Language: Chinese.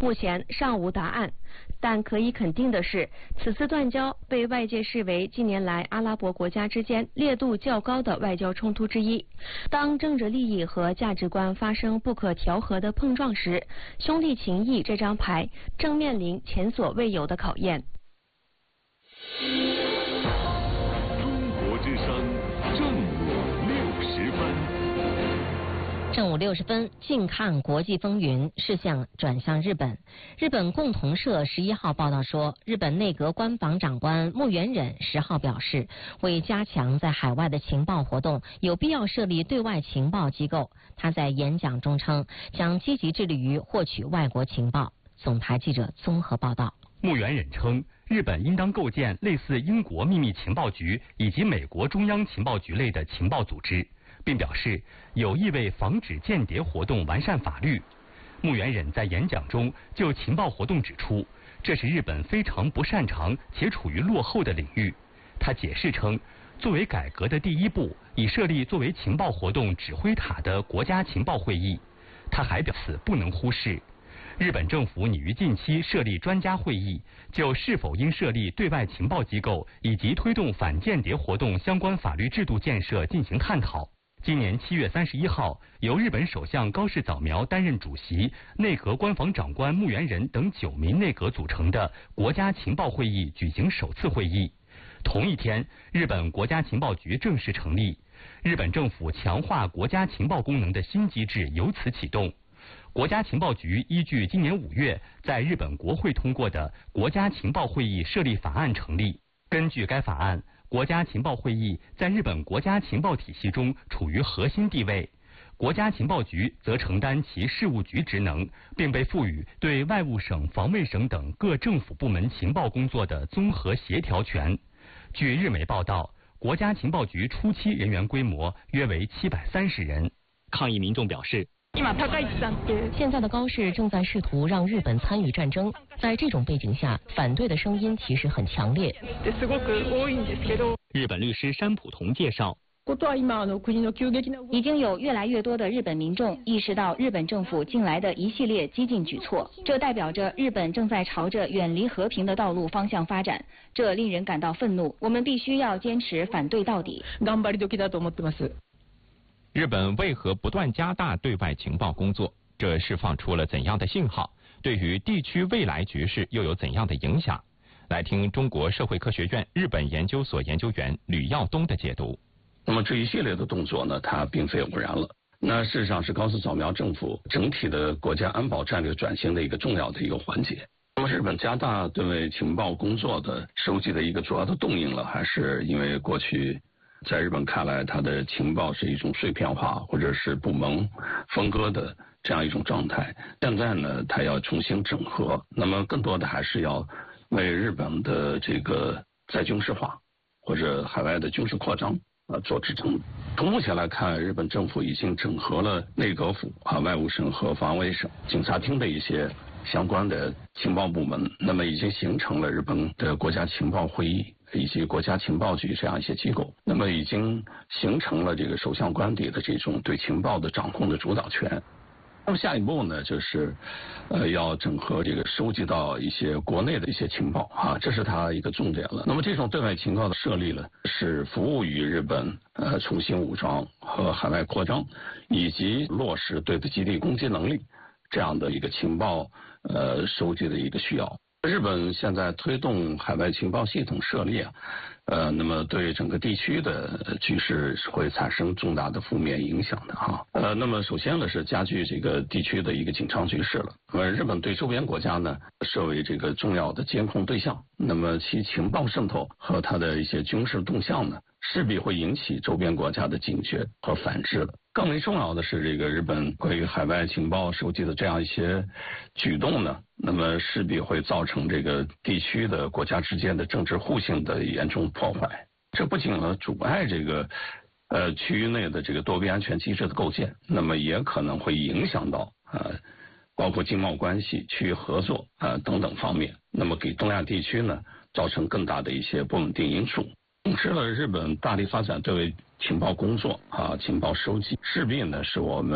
目前尚无答案。但可以肯定的是，此次断交被外界视为近年来阿拉伯国家之间烈度较高的外交冲突之一。当政治利益和价值观发生不可调和的碰撞时，兄弟情谊这张牌正面临前所未有的考验。 中国之声正午60分。 正午60分，近看国际风云，视线转向日本。日本共同社11号报道说，日本内阁官房长官木原忍10号表示，为加强在海外的情报活动，有必要设立对外情报机构。他在演讲中称，将积极致力于获取外国情报。总台记者综合报道。 木原忍称，日本应当构建类似英国秘密情报局以及美国中央情报局类的情报组织，并表示有意为防止间谍活动完善法律。木原忍在演讲中就情报活动指出，这是日本非常不擅长且处于落后的领域。他解释称，作为改革的第一步，已设立作为情报活动指挥塔的国家情报会议。他还表示不能忽视。日本政府拟于近期设立专家会议，就是否应设立对外情报机构以及推动反间谍活动相关法律制度建设进行探讨。今年7月31号，由日本首相高市早苗担任主席，内阁官房长官木原忍等9名内阁组成的国家情报会议举行首次会议。同一天，日本国家情报局正式成立，日本政府强化国家情报功能的新机制由此启动。国家情报局依据今年5月在日本国会通过的国家情报会议设立法案成立。根据该法案，国家情报会议在日本国家情报体系中处于核心地位，国家情报局则承担其事务局职能，并被赋予对外务省、防卫省等各政府部门情报工作的综合协调权。据日媒报道，国家情报局初期人员规模约为730人。抗议民众表示， 现在的高市正在试图让日本参与战争，在这种背景下，反对的声音其实很强烈。 日本律师山浦童介绍， 已经有越来越多的日本民众意识到日本政府近来的一系列激进举措，这代表着日本正在朝着远离和平的道路方向发展，这令人感到愤怒。我们必须要坚持反对到底。 日本为何不断加大对外情报工作？这释放出了怎样的信号？对于地区未来局势又有怎样的影响？来听中国社会科学院日本研究所研究员吕耀东的解读。 那么这一系列的动作呢，它并非偶然了。那事实上是高市早苗政府整体的国家安保战略转型的一个重要的一个环节。那么日本加大对外情报工作的收集的一个主要的动因了，还是因为过去在日本看来，它的情报是一种碎片化或者是部门分割的这样一种状态。现在呢，它要重新整合，那么更多的还是要为日本的这个再军事化或者海外的军事扩张做支撑。从目前来看，日本政府已经整合了内阁府外务省和防卫省、警察厅的一些相关的情报部门，那么已经形成了日本的国家情报会议以及国家情报局这样一些机构，那么已经形成了这个首相官邸的这种对情报的掌控的主导权。那么下一步呢，就是要整合这个收集到一些国内的一些情报这是它一个重点了。那么这种对外情报的设立呢，是服务于日本重新武装和海外扩张，以及落实对的基地攻击能力这样的一个情报收集的一个需要。日本现在推动海外情报系统设立那么对整个地区的局势是会产生重大的负面影响的那么首先呢是加剧这个地区的一个紧张局势了。日本对周边国家呢设为这个重要的监控对象，那么其情报渗透和它的一些军事动向呢，势必会引起周边国家的警觉和反制的。更为重要的是，这个日本关于海外情报收集的这样一些举动呢，那么势必会造成这个地区的国家之间的政治互信的严重破坏。这不仅阻碍这个区域内的这个多边安全机制的构建，那么也可能会影响到包括经贸关系、区域合作等等方面，那么给东亚地区呢造成更大的一些不稳定因素。同时呢，日本大力发展对外情报工作情报收集，势必呢是我们